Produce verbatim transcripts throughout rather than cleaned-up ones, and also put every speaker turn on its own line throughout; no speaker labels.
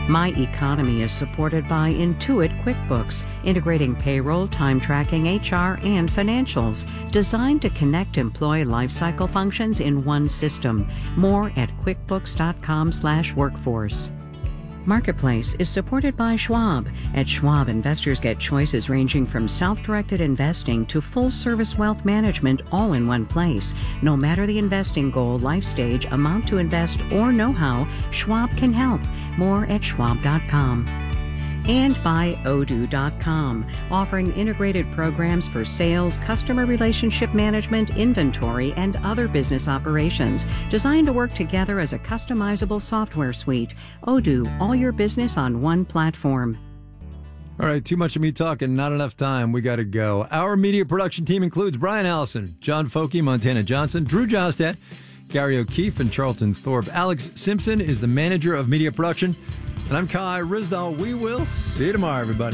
My Economy is supported by Intuit QuickBooks, integrating payroll, time tracking, H R, and financials, designed to connect employee lifecycle functions in one system. More at quickbooks.com slash workforce. Marketplace is supported by Schwab. At Schwab, investors get choices ranging from self-directed investing to full-service wealth management all in one place. No matter the investing goal, life stage, amount to invest, or know-how, Schwab can help. More at schwab dot com. And by Odoo dot com, offering integrated programs for sales, customer relationship management, inventory, and other business operations, designed to work together as a customizable software suite. Odoo, all your business on one platform.
All right, too much of me talking, not enough time. We got to go. Our media production team includes Brian Allison, John Folke, Montana Johnson, Drew Jostad, Gary O'Keefe, and Charlton Thorpe. Alex Simpson is the manager of media production. And I'm Kai Rizdal. We will see you tomorrow, everybody.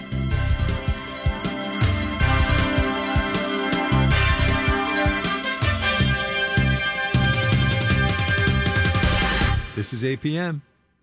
This is A P M.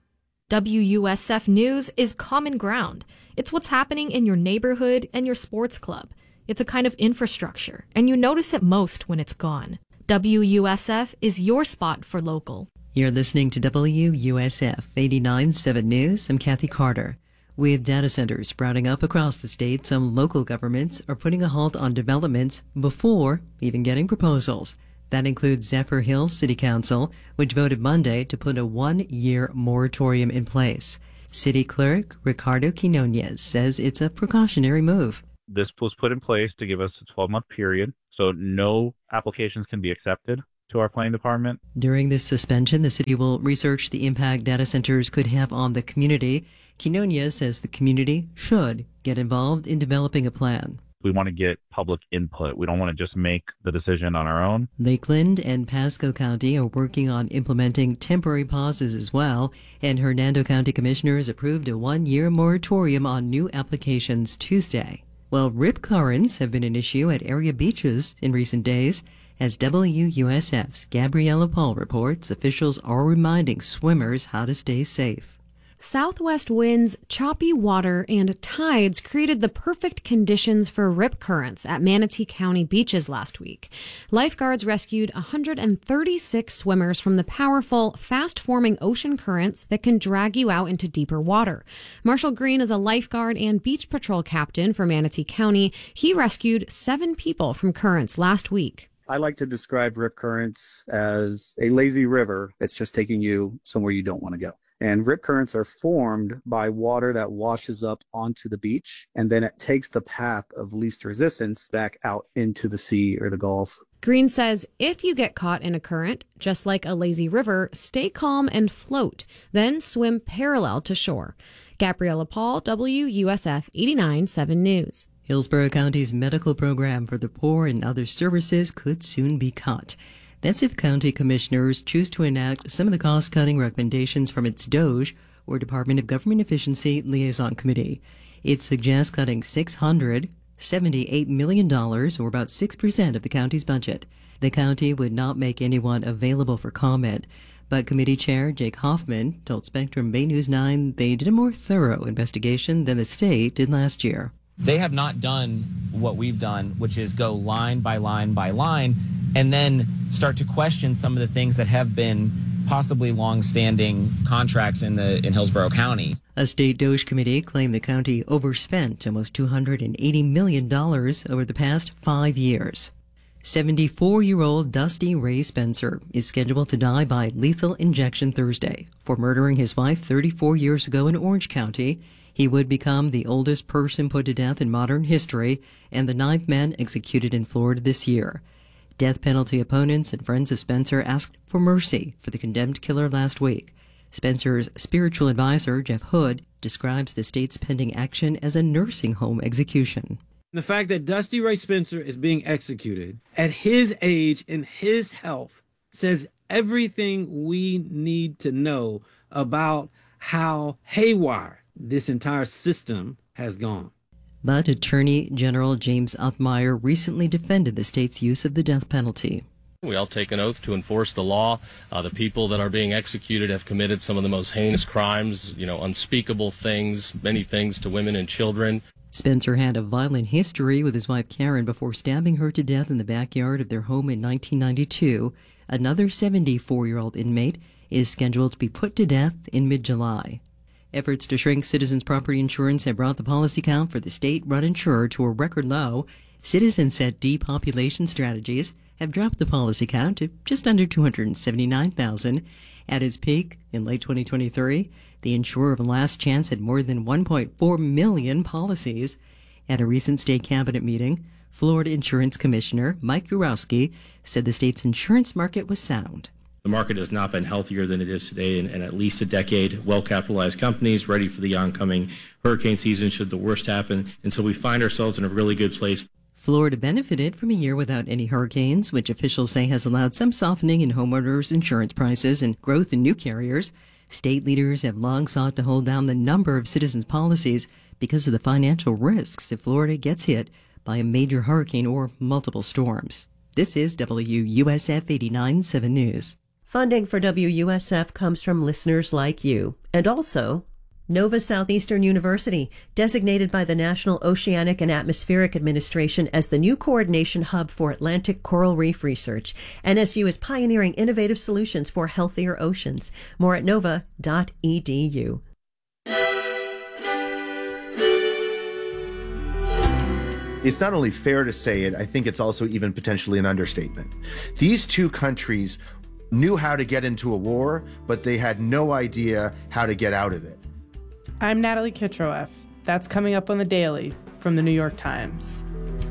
W U S F News is common ground. It's what's happening in your neighborhood and your sports club. It's a kind of infrastructure, and you notice it most when it's gone. W U S F is your spot for local.
You're listening to W U S F eighty-nine point seven News. I'm Kathy Carter. With data centers sprouting up across the state, some local governments are putting a halt on developments before even getting proposals. That includes Zephyr Hills City Council, which voted Monday to put a one-year moratorium in place. City Clerk Ricardo Quinonez says it's a precautionary move.
This was put in place to give us a twelve-month period, so no applications can be accepted to our planning department.
During this suspension, the city will research the impact data centers could have on the community. Quinonez says the community should get involved in developing a plan.
We want to get public input. We don't want to just make the decision on our own.
Lakeland and Pasco County are working on implementing temporary pauses as well, and Hernando County commissioners approved a one-year moratorium on new applications Tuesday. Well, rip currents have been an issue at area beaches in recent days. As W U S F's Gabriella Paul reports, officials are reminding swimmers how to stay safe.
Southwest winds, choppy water, and tides created the perfect conditions for rip currents at Manatee County beaches last week. Lifeguards rescued one hundred thirty-six swimmers from the powerful, fast-forming ocean currents that can drag you out into deeper water. Marshall Green is a lifeguard and beach patrol captain for Manatee County. He rescued seven people from currents last week.
I like to describe rip currents as a lazy river that's just taking you somewhere you don't want to go. And rip currents are formed by water that washes up onto the beach, and then it takes the path of least resistance back out into the sea or the Gulf.
Green says if you get caught in a current, just like a lazy river, stay calm and float, then swim parallel to shore. Gabriella Paul, W U S F eighty-nine point seven News.
Hillsborough County's medical program for the poor and other services could soon be cut. That's if county commissioners choose to enact some of the cost-cutting recommendations from its D O G, or Department of Government Efficiency Liaison Committee. It suggests cutting six hundred seventy-eight million dollars, or about six percent of the county's budget. The county would not make anyone available for comment, but committee chair Jake Hoffman told Spectrum Bay News nine they did a more thorough investigation than the state did last year.
They have not done what we've done, which is go line by line by line, and then start to question some of the things that have been possibly long-standing contracts in the in Hillsborough County.
A state D O G committee claimed the county overspent almost two hundred eighty million dollars over the past five years. seventy-four-year-old Dusty Ray Spencer is scheduled to die by lethal injection Thursday for murdering his wife thirty-four years ago in Orange County. He would become the oldest person put to death in modern history and the ninth man executed in Florida this year. Death penalty opponents and friends of Spencer asked for mercy for the condemned killer last week. Spencer's spiritual advisor, Jeff Hood, describes the state's pending action as a nursing home execution.
The fact that Dusty Ray Spencer is being executed at his age and his health says everything we need to know about how haywire this entire system has gone.
But Attorney General James Othmeyer recently defended the state's use of the death penalty.
We all take an oath to enforce the law. Uh, the people that are being executed have committed some of the most heinous crimes, you know, unspeakable things, many things to women and children.
Spencer had a violent history with his wife Karen before stabbing her to death in the backyard of their home in nineteen ninety-two. Another seventy-four-year-old inmate is scheduled to be put to death in mid-July. Efforts to shrink Citizens Property Insurance have brought the policy count for the state-run insurer to a record low. Citizens said depopulation strategies have dropped the policy count to just under two hundred seventy-nine thousand. At its peak in late twenty twenty-three, the insurer of Last Chance had more than one point four million policies. At a recent state cabinet meeting, Florida Insurance Commissioner Mike Urowski said the state's insurance market was sound.
The market has not been healthier than it is today in, in at least a decade. Well-capitalized companies ready for the oncoming hurricane season should the worst happen. And so we find ourselves in a really good place.
Florida benefited from a year without any hurricanes, which officials say has allowed some softening in homeowners' insurance prices and growth in new carriers. State leaders have long sought to hold down the number of citizens' policies because of the financial risks if Florida gets hit by a major hurricane or multiple storms. This is W U S F eighty-nine point seven News.
Funding for W U S F comes from listeners like you, and also Nova Southeastern University, designated by the National Oceanic and Atmospheric Administration as the new coordination hub for Atlantic coral reef research. N S U is pioneering innovative solutions for healthier oceans. More at nova dot e d u.
It's not only fair to say it, I think it's also even potentially an understatement. These two countries knew how to get into a war, but they had no idea how to get out of it.
I'm Natalie Kitroeff. That's coming up on The Daily from The New York Times.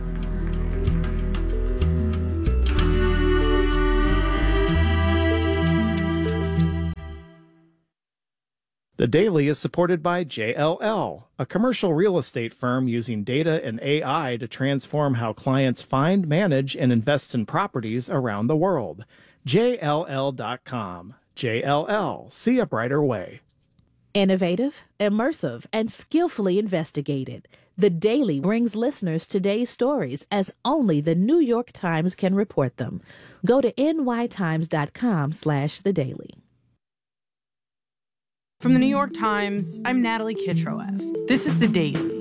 The Daily is supported by J L L, a commercial real estate firm using data and A I to transform how clients find, manage, and invest in properties around the world. J L L dot com. J L L. See a brighter way.
Innovative, immersive, and skillfully investigated. The Daily brings listeners today's stories as only the New York Times can report them. Go to n y times dot com slash the daily.
From The New York Times, I'm Natalie Kitroeff. This is The Daily.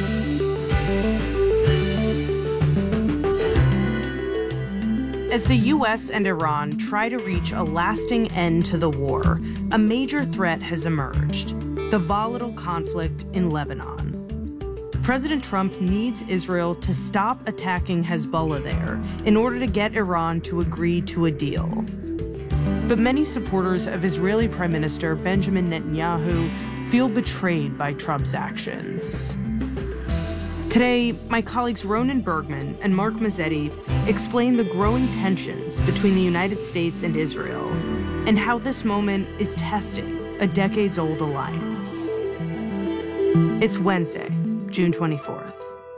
As the U S and Iran try to reach a lasting end to the war, a major threat has emerged: the volatile conflict in Lebanon. President Trump needs Israel to stop attacking Hezbollah there in order to get Iran to agree to a deal. But many supporters of Israeli Prime Minister Benjamin Netanyahu feel betrayed by Trump's actions. Today, my colleagues Ronan Bergman and Mark Mazzetti explain the growing tensions between the United States and Israel and how this moment is testing a decades-old alliance. It's Wednesday, June twenty-fourth.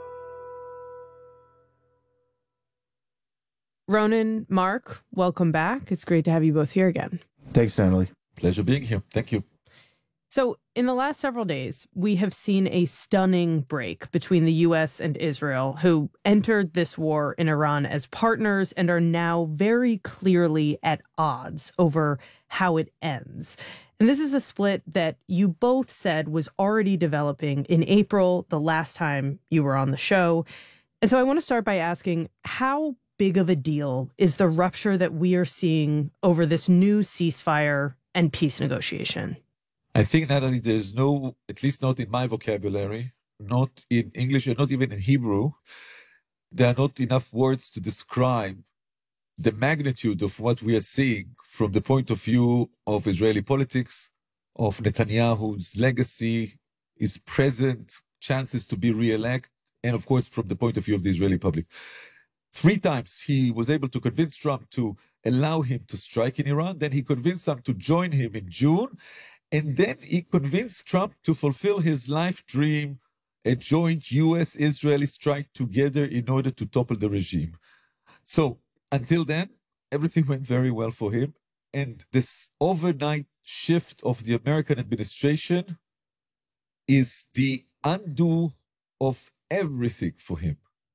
Ronan, Mark, welcome back. It's great to have you both here again.
Thanks, Natalie.
Pleasure being here. Thank you.
So, in the last several days, we have seen a stunning break between the U S and Israel, who entered this war in Iran as partners and are now very clearly at odds over how it ends. And this is a split that you both said was already developing in April, the last time you were on the show. And so I want to start by asking, how big of a deal is the rupture that we are seeing over this new ceasefire and peace negotiation?
I think, Natalie, there's no, at least not in my vocabulary, not in English and not even in Hebrew, there are not enough words to describe the magnitude of what we are seeing from the point of view of Israeli politics, of Netanyahu's legacy, his present chances to be re-elected, and of course, from the point of view of the Israeli public. Three times he was able to convince Trump to allow him to strike in Iran. Then he convinced Trump to join him in June. And then he convinced Trump to fulfill his life dream, a joint U S-Israeli strike together in order to topple the regime. So until then, everything went very well for him. And this overnight shift of the American administration is the undo of everything for him.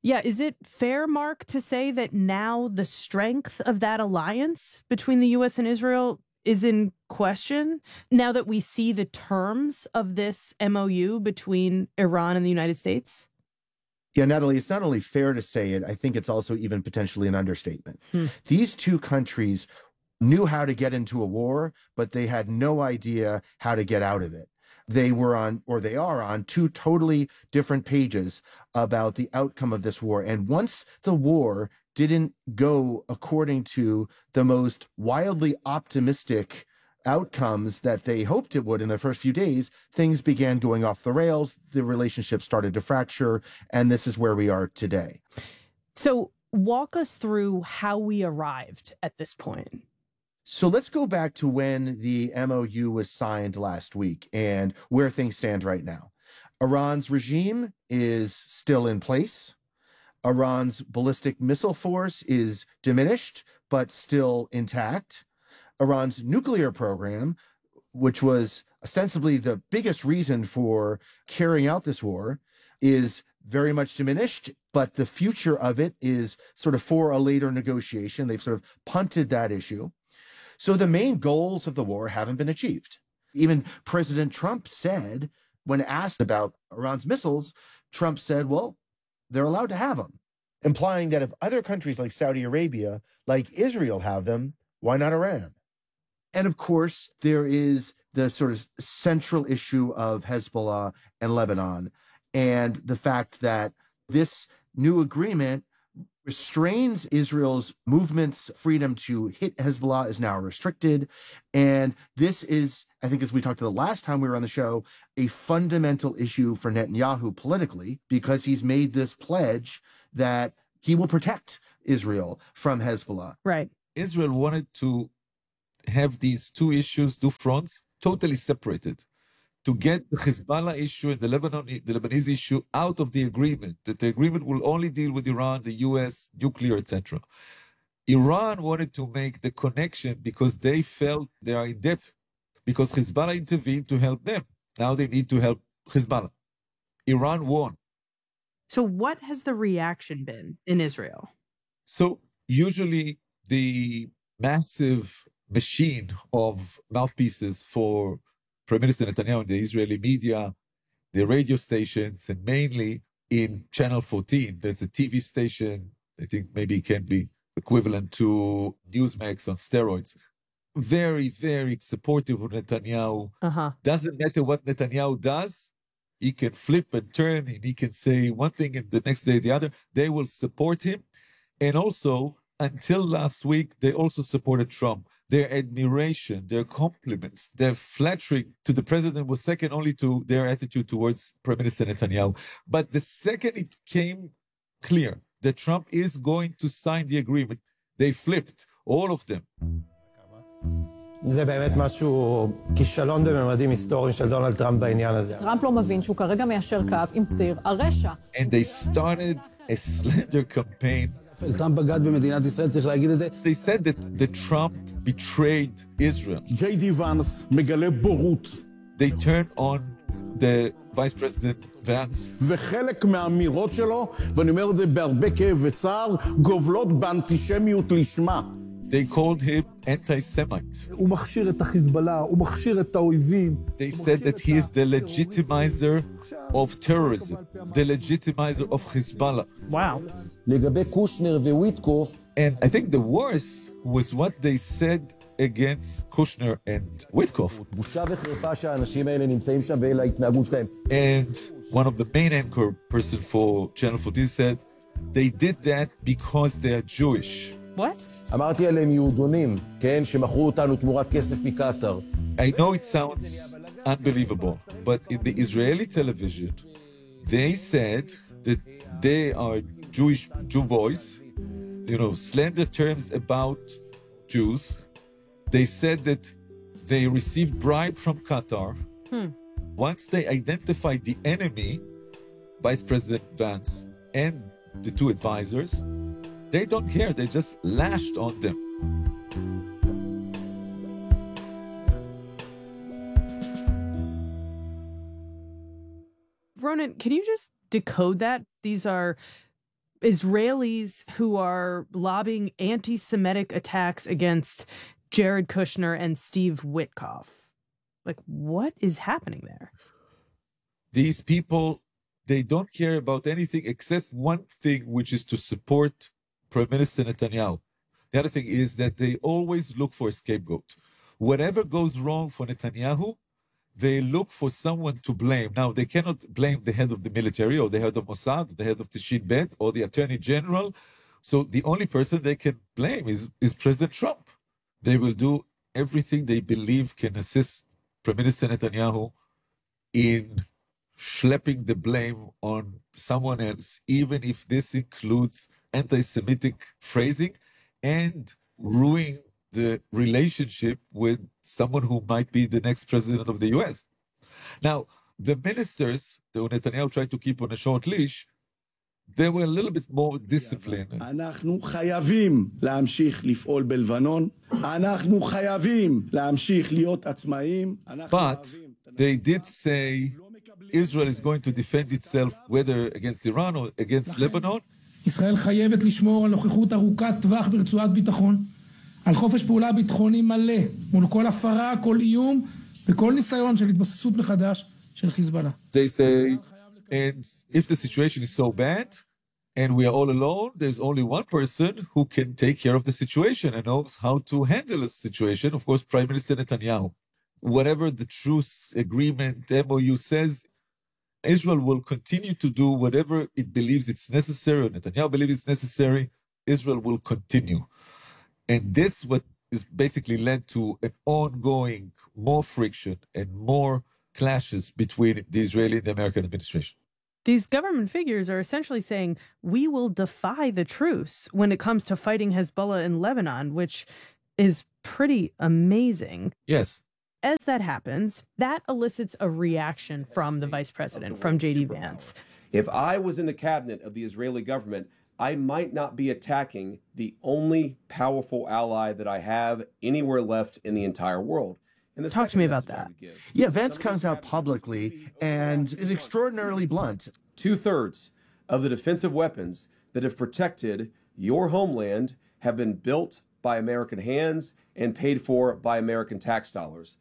Yeah, is it fair, Mark, to say that now the strength of that alliance between the U S and Israel is in question now that we see the terms of this M O U between Iran and the United States?
Yeah, Natalie, it's not only fair to say it, I think it's also even potentially an understatement.
Hmm.
These two countries knew how to get into a war, but they had no idea how to get out of it. They were on, or they are on, two totally different pages about the outcome of this war. And once the war didn't go according to the most wildly optimistic outcomes that they hoped it would in the first few days, things began going off the rails. The relationship started to fracture, and this is where we are today.
So walk us through how we arrived at this point.
So let's go back to when the M O U was signed last week and where things stand right now. Iran's regime is still in place. Iran's ballistic missile force is diminished, but still intact. Iran's nuclear program, which was ostensibly the biggest reason for carrying out this war, is very much diminished, but the future of it is sort of for a later negotiation. They've sort of punted that issue. So the main goals of the war haven't been achieved. Even President Trump said, when asked about Iran's missiles, Trump said, well, they're allowed to have them, implying that if other countries like Saudi Arabia, like Israel have them, why not Iran? And of course, there is the sort of central issue of Hezbollah and Lebanon, and the fact that this new agreement restrains Israel's movement's freedom to hit Hezbollah is now restricted. And this is, I think, as we talked about the last time we were on the show, a fundamental issue for Netanyahu politically, because he's made this pledge that he will protect Israel from Hezbollah.
Right.
Israel wanted to have these two issues, two fronts, totally separated, to get the Hezbollah issue and the Lebanon, the Lebanese issue out of the agreement, that the agreement will only deal with Iran, the U S, nuclear, et cetera. Iran wanted to make the connection because they felt they are in debt, because Hezbollah intervened to help them. Now they need to help Hezbollah. Iran won.
So what has the reaction been in Israel?
So usually the massive machine of mouthpieces for Prime Minister Netanyahu in the Israeli media, the radio stations, and mainly in Channel fourteen, there's a T V station, I think maybe it can be equivalent to Newsmax on steroids. Very, very supportive of Netanyahu.
Uh-huh.
Doesn't matter what Netanyahu does, he can flip and turn, and he can say one thing and the next day the other. They will support him. And also, until last week, they also supported Trump. Their admiration, their compliments, their flattering to the president was second only to their attitude towards Prime Minister Netanyahu. But the second it came clear that Trump is going to sign the agreement, they flipped, all of them.
זה באמת משהו, כישלון בממדים היסטוריים של דונלד טראמפ בעניין הזה.
טראמפ לא מבין שהוא כרגע מיישר קו עם ציר הרשע.
And they started a slander campaign.
טראמפ בגד במדינת ישראל, צריך להגיד את זה.
They said that the Trump betrayed Israel.
ג'יי די ואנס מגלה בורות.
They turned on the Vice President Vance.
וחלק מהאמירות שלו, ואני אומר את זה בהרבה כאב וצער, גובלות באנטישמיות לשמה.
They called him anti-Semite.
הוא מכשיר את החיזבאללה, הוא מכשיר את האויבים.
They said that he is the legitimizer of terrorism, the legitimizer of Hezbollah.
Wow.
לגבי קושנר וויטקוף.
And I think the worst was what they said against Kushner and Witkoff.
בושה וחרפה שהאנשים האלה נמצאים שם ואלה ההתנהגות שלהם.
And one of the main anchor person for Channel fourteen said they did that because they are Jewish.
What?
אמרתי עליהם יהודונים, כן, שמכרו אותנו תמורת כסף מקטר.
I know it sounds unbelievable, but in the Israeli television, they said that they are Jewish Jew boys, you know, slander terms about Jews. They said that they received bribe from Qatar.
Hmm.
Once they identified the enemy, Vice President Vance and the two advisors, they don't care. They just lashed on them.
Ronan, can you just decode that? These are Israelis who are lobbying anti-Semitic attacks against Jared Kushner and Steve Witkoff. Like, what is happening there?
These people, they don't care about anything except one thing, which is to support Prime Minister Netanyahu. The other thing is that they always look for a scapegoat. Whatever goes wrong for Netanyahu, they look for someone to blame. Now, they cannot blame the head of the military or the head of Mossad, the head of the Shin Bet, or the attorney general. So the only person they can blame is, is President Trump. They will do everything they believe can assist Prime Minister Netanyahu in schlepping the blame on someone else, even if this includes anti-Semitic phrasing and ruining the relationship with someone who might be the next president of the U S. Now, the ministers that Netanyahu tried to keep on a short leash, they were a little bit more disciplined.
אנחנו חייבים להמשיך לפעול בלבנון. אנחנו חייבים להמשיך להיות עצמאים.
But they did say Israel is going to defend itself whether against Iran or against Lebanon.
ישראל חייבת לשמור על נוכחות ארוכת טווח ברצועת ביטחון, על חופש פעולה ביטחוני מלא מול כל הפרה, כל איום וכל ניסיון של התבססות מחדש של חיזבאללה.
They say, and if the situation is so bad and we are all alone, there's only one person who can take care of the situation and knows how to handle the situation, of course, Prime Minister Netanyahu. Whatever the truce agreement, M O U says, Israel will continue to do whatever it believes it's necessary, or Netanyahu believes it's necessary. Israel will continue. And this what is basically led to an ongoing more friction and more clashes between the Israeli and the American administration.
These government figures are essentially saying, we will defy the truce when it comes to fighting Hezbollah in Lebanon, which is pretty amazing.
Yes.
As that happens, that elicits a reaction from the vice president, from J D Vance.
If I was in the cabinet of the Israeli government, I might not be attacking the only powerful ally that I have anywhere left in the entire world. And
Talk to me about that.
Yeah, Vance comes out publicly and is extraordinarily blunt.
Two-thirds of the defensive weapons that have protected your homeland have been built by American hands and paid for by American tax dollars.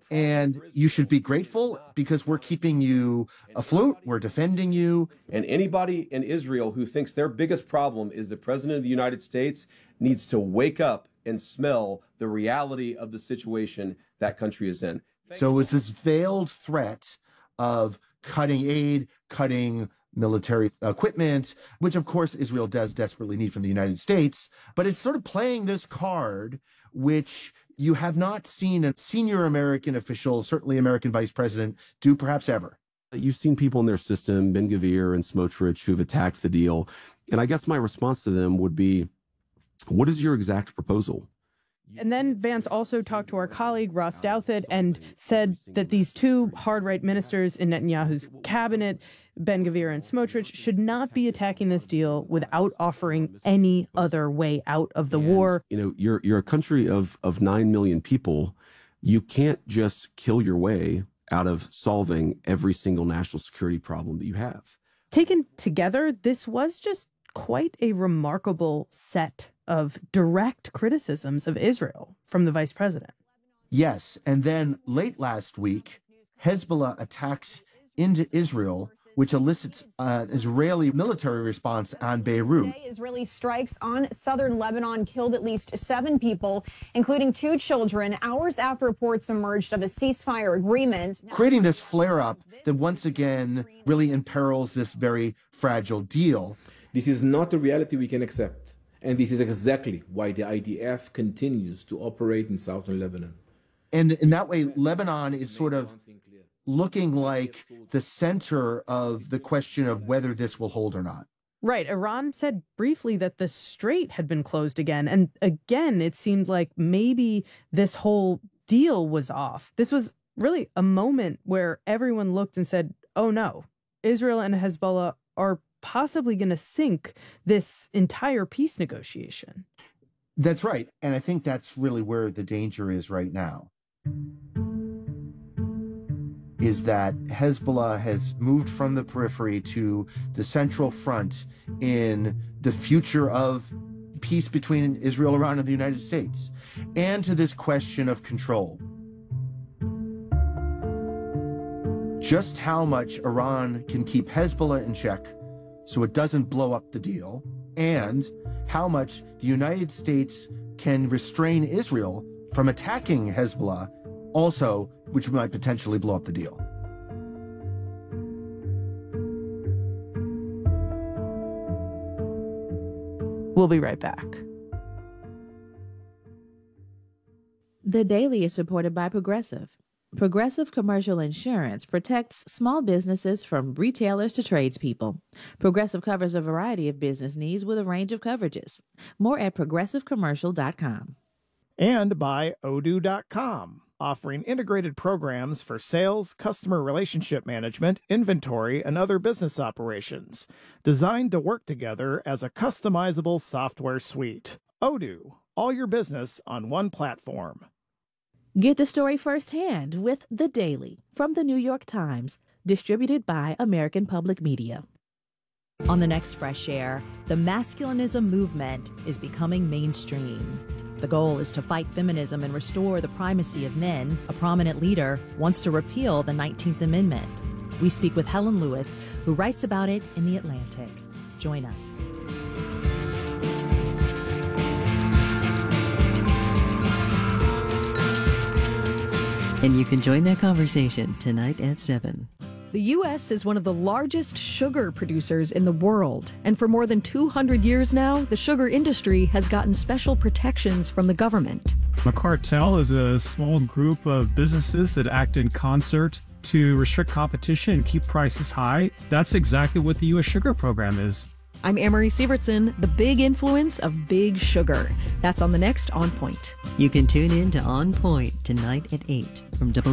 And you should be grateful because we're keeping you afloat, we're defending you.
And anybody in Israel who thinks their biggest problem is the president of the United States needs to wake up and smell the reality of the situation that country is in.
So it's this veiled threat of cutting aid, cutting military equipment, which of course Israel does desperately need from the United States, but it's sort of playing this card, which you have not seen a senior American official, certainly American vice president, do perhaps ever.
You've seen people in their system, Ben-Gvir and Smotrich, who've attacked the deal. And I guess my response to them would be, what is your exact proposal?
And then Vance also talked to our colleague, Ross Douthat, and said that these two hard-right ministers in Netanyahu's cabinet, Ben-Gvir and Smotrich, should not be attacking this deal without offering any other way out of the
and,
war.
You know, you're you're a country of, of nine million people. You can't just kill your way out of solving every single national security problem that you have.
Taken together, this was just quite a remarkable set of direct criticisms of Israel from the vice president.
Yes, and then late last week, Hezbollah attacks into Israel, which elicits an Israeli military response on Beirut.
Today, Israeli strikes on southern Lebanon killed at least seven people, including two children, hours after reports emerged of a ceasefire agreement.
Creating this flare-up that once again really imperils this very fragile deal.
This is not a reality we can accept. And this is exactly why the I D F continues to operate in southern Lebanon.
And in that way, Lebanon is sort of looking like the center of the question of whether this will hold or not.
Right. Iran said briefly that the strait had been closed again. And again, it seemed like maybe this whole deal was off. This was really a moment where everyone looked and said, oh no, Israel and Hezbollah are possibly going to sink this entire peace negotiation.
That's right. And I think that's really where the danger is right now, is that Hezbollah has moved from the periphery to the central front in the future of peace between Israel, Iran, and the United States, and to this question of control. Just how much Iran can keep Hezbollah in check so it doesn't blow up the deal, and how much the United States can restrain Israel from attacking Hezbollah, also, which might potentially blow up the deal.
We'll be right back.
The Daily is supported by Progressive. Progressive Commercial Insurance protects small businesses from retailers to tradespeople. Progressive covers a variety of business needs with a range of coverages. More at progressive commercial dot com.
And by odoo dot com, offering integrated programs for sales, customer relationship management, inventory, and other business operations, designed to work together as a customizable software suite. Odoo, all your business on one platform.
Get the story firsthand with The Daily from the New York Times, distributed by American Public Media.
On the next Fresh Air, the masculinism movement is becoming mainstream. The goal is to fight feminism and restore the primacy of men. A prominent leader wants to repeal the nineteenth Amendment. We speak with Helen Lewis, who writes about it in The Atlantic. Join us.
And you can join that conversation tonight at seven.
The U S is one of the largest sugar producers in the world, and for more than two hundred years now, the sugar industry has gotten special protections from the government.
A cartel is a small group of businesses that act in concert to restrict competition and keep prices high. That's exactly what the U S Sugar Program is.
I'm Amory Sievertson, the big influence of big sugar. That's on the next On Point.
You can tune in to On Point tonight at eight from W.